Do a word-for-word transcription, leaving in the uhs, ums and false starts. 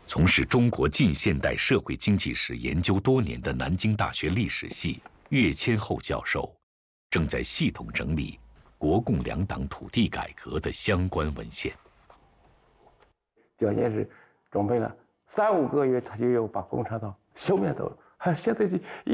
从事中国近现代社会经济史研究多年的南京大学历史系岳千厚教授，正在系统整理国共两党土地改革的相关文献。 蒋介石准备了三五个月，他就要把共产党消灭掉了。还现在就一